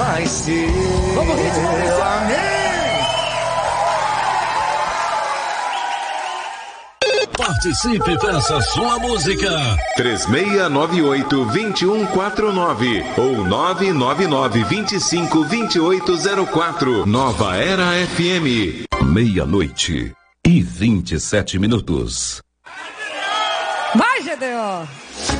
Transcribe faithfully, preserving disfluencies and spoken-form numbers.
vai ser. Vamos, ritmo, amém. Participe, peça sua música. três seis nove oito, dois um quatro nove ou nove nove nove, dois cinco, dois oito zero quatro. Nova Era F M. Meia-noite e vinte e sete minutos. Vai, Gedeon!